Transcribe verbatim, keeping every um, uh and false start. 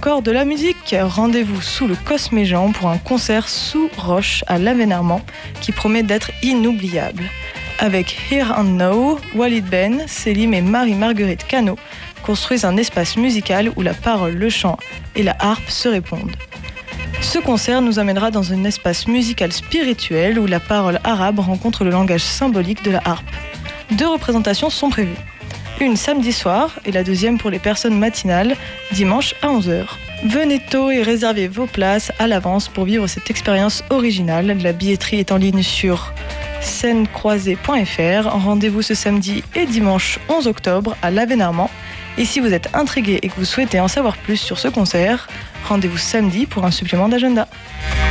encore de la musique. Rendez-vous sous le Cosméjean pour un concert sous roche à l'Avenarment qui promet d'être inoubliable. Avec Here and Now, Walid Ben, Selim et Marie-Marguerite Cano construisent un espace musical où la parole, le chant et la harpe se répondent. Ce concert nous amènera dans un espace musical spirituel où la parole arabe rencontre le langage symbolique de la harpe. Deux représentations sont prévues. Une samedi soir et la deuxième pour les personnes matinales, dimanche à onze heures. Venez tôt et réservez vos places à l'avance pour vivre cette expérience originale. La billetterie est en ligne sur scène croisée point f r. Rendez-vous ce samedi et dimanche onze octobre à l'Avenarment. Et si vous êtes intrigué et que vous souhaitez en savoir plus sur ce concert, rendez-vous samedi pour un supplément d'agenda.